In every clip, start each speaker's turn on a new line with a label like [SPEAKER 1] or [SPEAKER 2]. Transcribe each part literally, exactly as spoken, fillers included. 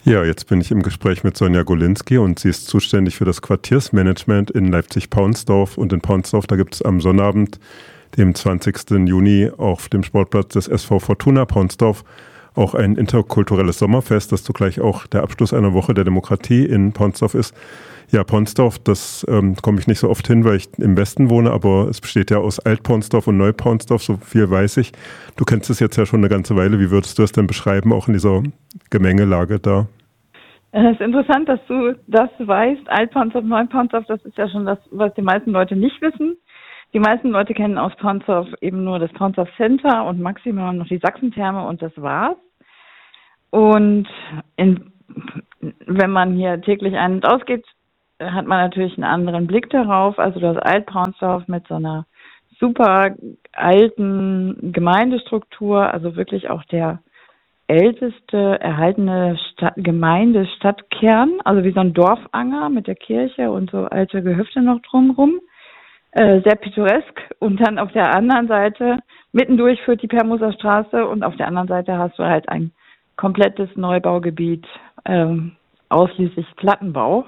[SPEAKER 1] Ja, jetzt bin ich im Gespräch mit Sonja Golinski und sie ist zuständig für das Quartiersmanagement in Leipzig-Paunsdorf. Und in Paunsdorf, da gibt es am Sonnabend, dem zwanzigsten Juni, auf dem Sportplatz des S V Fortuna Paunsdorf auch ein interkulturelles Sommerfest, das zugleich auch der Abschluss einer Woche der Demokratie in Paunsdorf ist. Ja, Paunsdorf, das ähm, komme ich nicht so oft hin, weil ich im Westen wohne, aber es besteht ja aus Alt-Paunsdorf und Neu-Paunsdorf, so viel weiß ich. Du kennst es jetzt ja schon eine ganze Weile. Wie würdest du es denn beschreiben, auch in dieser Gemengelage da?
[SPEAKER 2] Es ist interessant, dass du das weißt. Alt-Paunsdorf, Neu-Paunsdorf, das ist ja schon das, was die meisten Leute nicht wissen. Die meisten Leute kennen aus Paunsdorf eben nur das Paunsdorf Center und maximal noch die Sachsentherme und das war's. Und in, wenn man hier täglich ein- und ausgeht, hat man natürlich einen anderen Blick darauf. Also das Alt-Paunsdorf mit so einer super alten Gemeindestruktur, also wirklich auch der älteste erhaltene Stadt, Gemeindestadtkern, also wie so ein Dorfanger mit der Kirche und so alte Gehöfte noch drumherum. Äh, sehr pittoresk. Und dann auf der anderen Seite, mittendurch führt die Permoser Straße und auf der anderen Seite hast du halt ein komplettes Neubaugebiet, ähm, ausschließlich Plattenbau.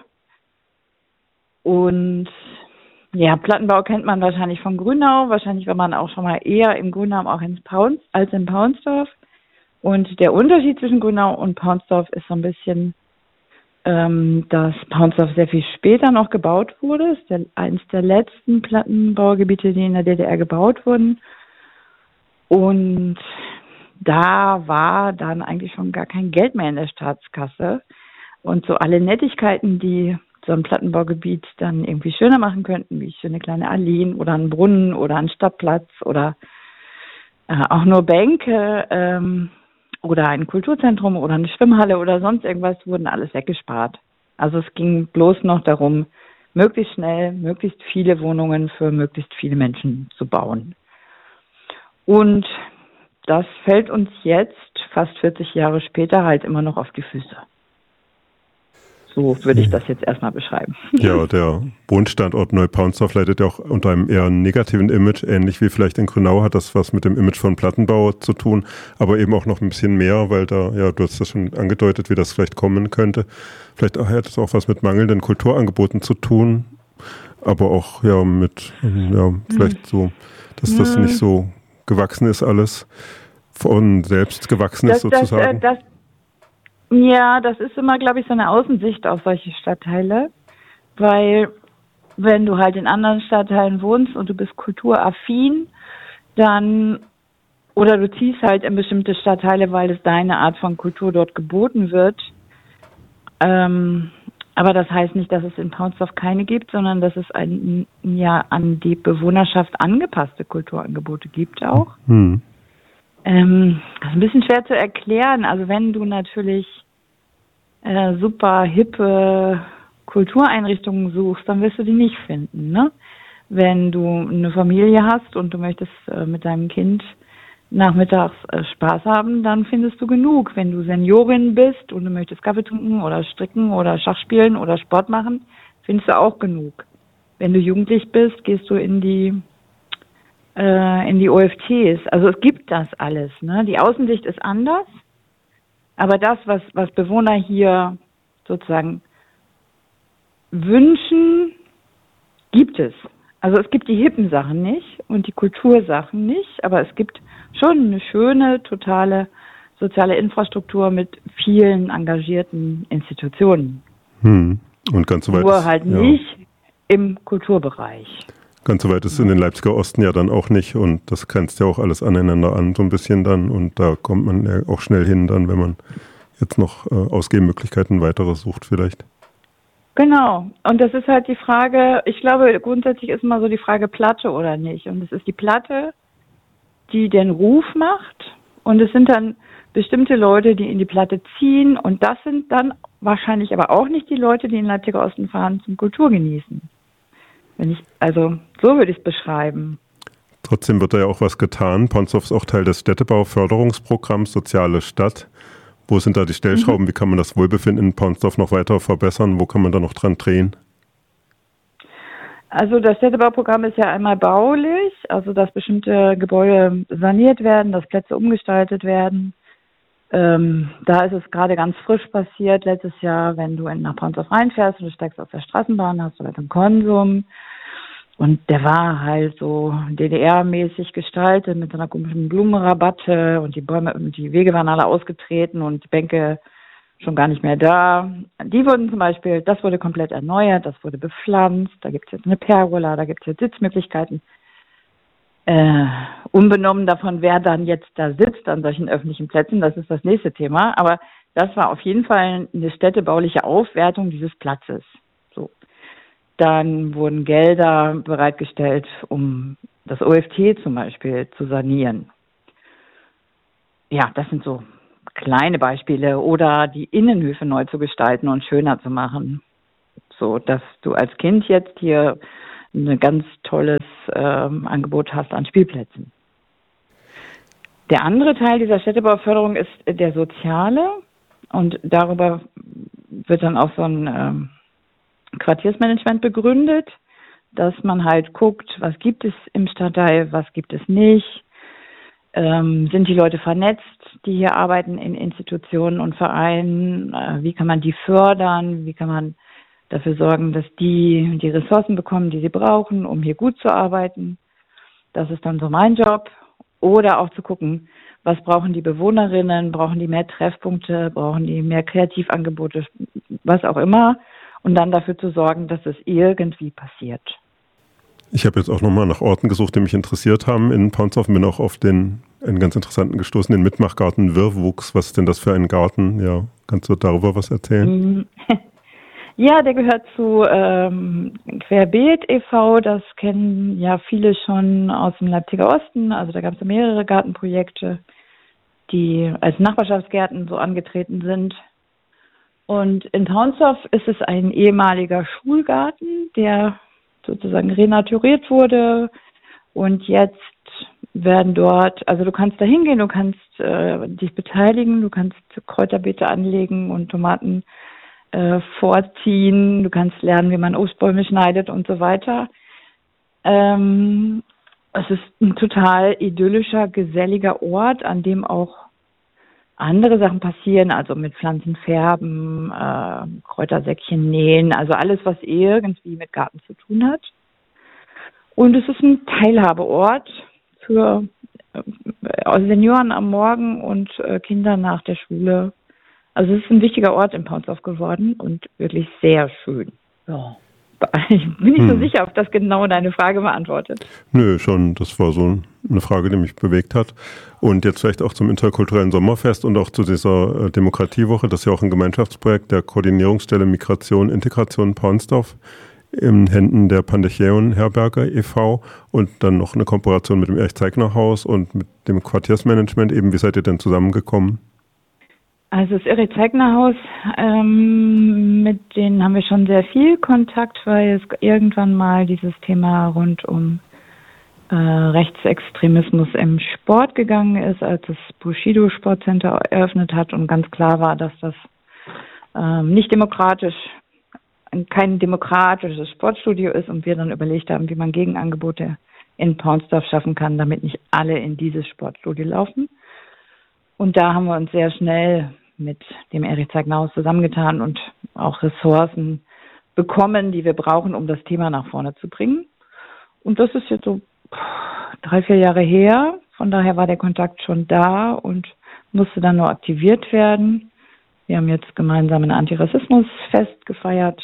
[SPEAKER 2] Und ja, Plattenbau kennt man wahrscheinlich von Grünau. Wahrscheinlich war man auch schon mal eher im Grünau auch ins Pauns, als in Paunsdorf. Und der Unterschied zwischen Grünau und Paunsdorf ist so ein bisschen, ähm, dass Paunsdorf sehr viel später noch gebaut wurde. Es ist der, eines der letzten Plattenbaugebiete, die in der D D R gebaut wurden. Und da war dann eigentlich schon gar kein Geld mehr in der Staatskasse. Und so alle Nettigkeiten, die so ein Plattenbaugebiet dann irgendwie schöner machen könnten, wie schöne kleine Alleen oder einen Brunnen oder einen Stadtplatz oder äh, auch nur Bänke ähm, oder ein Kulturzentrum oder eine Schwimmhalle oder sonst irgendwas, wurden alles weggespart. Also es ging bloß noch darum, möglichst schnell, möglichst viele Wohnungen für möglichst viele Menschen zu bauen. Und das fällt uns jetzt, fast vierzig Jahre später, halt immer noch auf die Füße. So würde ich das jetzt erstmal beschreiben.
[SPEAKER 1] Ja, der Wohnstandort Neu-Paunsdorf leidet ja auch unter einem eher negativen Image, ähnlich wie vielleicht in Grünau hat das was mit dem Image von Plattenbau zu tun, aber eben auch noch ein bisschen mehr, weil da, ja, du hast das schon angedeutet, wie das vielleicht kommen könnte. Vielleicht hat es auch was mit mangelnden Kulturangeboten zu tun, aber auch ja mit, ja, vielleicht so, dass das nicht so gewachsen ist alles, von selbst gewachsen
[SPEAKER 2] das,
[SPEAKER 1] ist sozusagen.
[SPEAKER 2] Das, äh, das Ja, das ist immer, glaube ich, so eine Außensicht auf solche Stadtteile, weil wenn du halt in anderen Stadtteilen wohnst und du bist kulturaffin, dann, oder du ziehst halt in bestimmte Stadtteile, weil es deine Art von Kultur dort geboten wird, ähm, aber das heißt nicht, dass es in Paunsdorf keine gibt, sondern dass es ein ja an die Bewohnerschaft angepasste Kulturangebote gibt auch.
[SPEAKER 1] Hm.
[SPEAKER 2] Ähm, das ist ein bisschen schwer zu erklären. Also wenn du natürlich äh, super hippe Kultureinrichtungen suchst, dann wirst du die nicht finden, ne? Wenn du eine Familie hast und du möchtest äh, mit deinem Kind nachmittags äh, Spaß haben, dann findest du genug. Wenn du Seniorin bist und du möchtest Kaffee trinken oder stricken oder Schach spielen oder Sport machen, findest du auch genug. Wenn du jugendlich bist, gehst du in die in die O F Ts. Also es gibt das alles, ne? Die Außensicht ist anders, aber das, was, was Bewohner hier sozusagen wünschen, gibt es. Also es gibt die hippen Sachen nicht und die Kultursachen nicht, aber es gibt schon eine schöne, totale soziale Infrastruktur mit vielen engagierten Institutionen.
[SPEAKER 1] Hm. Und ganz so weit
[SPEAKER 2] Nur
[SPEAKER 1] ist,
[SPEAKER 2] halt
[SPEAKER 1] ja.
[SPEAKER 2] nicht im Kulturbereich.
[SPEAKER 1] Ganz so weit ist in den Leipziger Osten ja dann auch nicht und das grenzt ja auch alles aneinander an, so ein bisschen dann und da kommt man ja auch schnell hin dann, wenn man jetzt noch äh, Ausgehmöglichkeiten weitere sucht vielleicht.
[SPEAKER 2] Genau, und das ist halt die Frage, ich glaube grundsätzlich ist immer so die Frage Platte oder nicht und es ist die Platte, die den Ruf macht und es sind dann bestimmte Leute, die in die Platte ziehen und das sind dann wahrscheinlich aber auch nicht die Leute, die in den Leipziger Osten fahren zum Kultur genießen. Wenn ich, also so würde ich es beschreiben.
[SPEAKER 1] Trotzdem wird da ja auch was getan. Paunsdorf ist auch Teil des Städtebau-Förderungsprogramms Soziale Stadt. Wo sind da die Stellschrauben? Mhm. Wie kann man das Wohlbefinden in Paunsdorf noch weiter verbessern? Wo kann man da noch dran drehen?
[SPEAKER 2] Also das Städtebauprogramm ist ja einmal baulich, also dass bestimmte Gebäude saniert werden, dass Plätze umgestaltet werden, Ähm, da ist es gerade ganz frisch passiert, letztes Jahr, wenn du in, nach Paunsdorf reinfährst und du steigst auf der Straßenbahn, hast du halt einen Konsum. Und der war halt so D D R-mäßig gestaltet mit so einer komischen Blumenrabatte und die Bäume, die Wege waren alle ausgetreten und die Bänke schon gar nicht mehr da. Die wurden zum Beispiel, das wurde komplett erneuert, das wurde bepflanzt, da gibt es jetzt eine Pergola, da gibt es jetzt Sitzmöglichkeiten. Äh, unbenommen davon, wer dann jetzt da sitzt an solchen öffentlichen Plätzen, das ist das nächste Thema. Aber das war auf jeden Fall eine städtebauliche Aufwertung dieses Platzes. So. Dann wurden Gelder bereitgestellt, um das O F T zum Beispiel zu sanieren. Ja, das sind so kleine Beispiele. Oder die Innenhöfe neu zu gestalten und schöner zu machen. So, dass du als Kind jetzt hier ein ganz tolles ähm, Angebot hast an Spielplätzen. Der andere Teil dieser Städtebauförderung ist der soziale. Und darüber wird dann auch so ein ähm, Quartiersmanagement begründet, dass man halt guckt, was gibt es im Stadtteil, was gibt es nicht. Ähm, sind die Leute vernetzt, die hier arbeiten in Institutionen und Vereinen? Äh, wie kann man die fördern? Wie kann man dafür sorgen, dass die die Ressourcen bekommen, die sie brauchen, um hier gut zu arbeiten? Das ist dann so mein Job. Oder auch zu gucken, was brauchen die Bewohnerinnen? Brauchen die mehr Treffpunkte? Brauchen die mehr Kreativangebote? Was auch immer. Und dann dafür zu sorgen, dass es irgendwie passiert.
[SPEAKER 1] Ich habe jetzt auch nochmal nach Orten gesucht, die mich interessiert haben in Paunsdorf und bin auch auf den einen ganz interessanten gestoßen, den Mitmachgarten Wirrwuchs. Was ist denn das für ein Garten? Ja, kannst du darüber was erzählen?
[SPEAKER 2] Ja, der gehört zu ähm, Querbeet e V. Das kennen ja viele schon aus dem Leipziger Osten. Also da gab es mehrere Gartenprojekte, die als Nachbarschaftsgärten so angetreten sind. Und in Paunsdorf ist es ein ehemaliger Schulgarten, der sozusagen renaturiert wurde. Und jetzt werden dort, also du kannst da hingehen, du kannst äh, dich beteiligen, du kannst Kräuterbeete anlegen und Tomaten äh, vorziehen, du kannst lernen, wie man Obstbäume schneidet und so weiter. Ähm, es ist ein total idyllischer, geselliger Ort, an dem auch andere Sachen passieren, also mit Pflanzen färben, äh, Kräutersäckchen nähen, also alles, was irgendwie mit Garten zu tun hat. Und es ist ein Teilhabeort für äh, Senioren am Morgen und äh, Kinder nach der Schule. Also es ist ein wichtiger Ort in Paunsdorf geworden und wirklich sehr schön. Ja. Ich bin nicht hm. so sicher, ob das genau deine Frage beantwortet.
[SPEAKER 1] Nö, schon. Das war so eine Frage, die mich bewegt hat. Und jetzt vielleicht auch zum interkulturellen Sommerfest und auch zu dieser äh, Demokratiewoche. Das ist ja auch ein Gemeinschaftsprojekt der Koordinierungsstelle Migration, Integration Paunsdorf in Händen der Pandechäon-Herberge e V und dann noch eine Kooperation mit dem Erich-Zeigner-Haus und mit dem Quartiersmanagement. Eben, wie seid ihr denn zusammengekommen?
[SPEAKER 2] Also das Erich-Zeigner-Haus, ähm, mit denen haben wir schon sehr viel Kontakt, weil es irgendwann mal dieses Thema rund um äh, Rechtsextremismus im Sport gegangen ist, als das Bushido Sportcenter eröffnet hat und ganz klar war, dass das ähm, nicht demokratisch, kein demokratisches Sportstudio ist und wir dann überlegt haben, wie man Gegenangebote in Paunsdorf schaffen kann, damit nicht alle in dieses Sportstudio laufen. Und da haben wir uns sehr schnell mit dem Erich-Zeigner-Haus zusammengetan und auch Ressourcen bekommen, die wir brauchen, um das Thema nach vorne zu bringen. Und das ist jetzt so drei, vier Jahre her. Von daher war der Kontakt schon da und musste dann nur aktiviert werden. Wir haben jetzt gemeinsam ein Antirassismusfest gefeiert.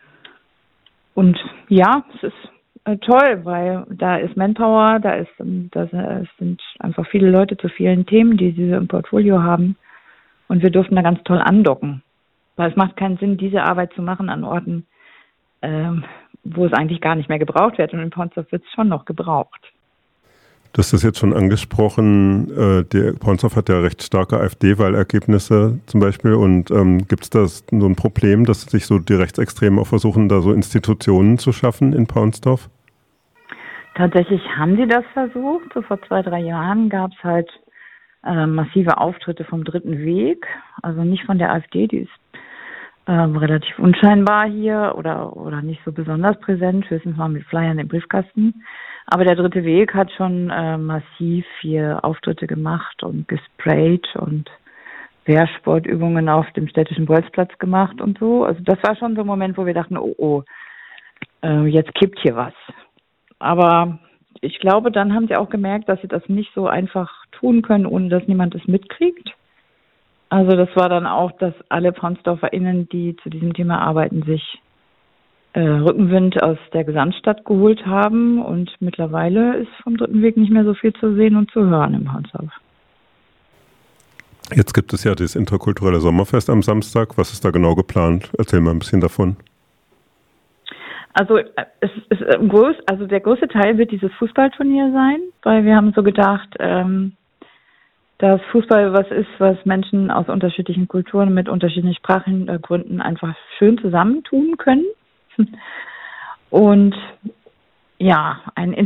[SPEAKER 2] Und ja, es ist toll, weil da ist Manpower, da ist, da sind einfach viele Leute zu vielen Themen, die sie im Portfolio haben. Und wir durften da ganz toll andocken. Weil es macht keinen Sinn, diese Arbeit zu machen an Orten, ähm, wo es eigentlich gar nicht mehr gebraucht wird. Und in Paunsdorf wird es schon noch gebraucht.
[SPEAKER 1] Du hast das jetzt schon angesprochen. Äh, der Paunsdorf hat ja recht starke AfD-Wahlergebnisse zum Beispiel. Und ähm, gibt es da so ein Problem, dass sich so die Rechtsextremen auch versuchen, da so Institutionen zu schaffen in Paunsdorf?
[SPEAKER 2] Tatsächlich haben sie das versucht. So vor zwei, drei Jahren gab es halt äh, massive Auftritte vom Dritten Weg. Also nicht von der AfD, die ist äh, relativ unscheinbar hier oder, oder nicht so besonders präsent, höchstens mal mit Flyern im Briefkasten. Aber der Dritte Weg hat schon äh, massiv hier Auftritte gemacht und gesprayt und Wehrsportübungen auf dem städtischen Bolzplatz gemacht und so. Also das war schon so ein Moment, wo wir dachten, oh, oh, äh, jetzt kippt hier was. Aber ich glaube, dann haben sie auch gemerkt, dass sie das nicht so einfach tun können, ohne dass niemand es mitkriegt. Also das war dann auch, dass alle PaunsdorferInnen, die zu diesem Thema arbeiten, sich äh, Rückenwind aus der Gesamtstadt geholt haben. Und mittlerweile ist vom Dritten Weg nicht mehr so viel zu sehen und zu hören im Paunsdorf.
[SPEAKER 1] Jetzt gibt es ja das interkulturelle Sommerfest am Samstag. Was ist da genau geplant? Erzähl mal ein bisschen davon.
[SPEAKER 2] Also es ist groß, also der größte Teil wird dieses Fußballturnier sein, weil wir haben so gedacht, ähm, dass Fußball was ist, was Menschen aus unterschiedlichen Kulturen mit unterschiedlichen Sprachhintergründen einfach schön zusammentun können. Und ja, ein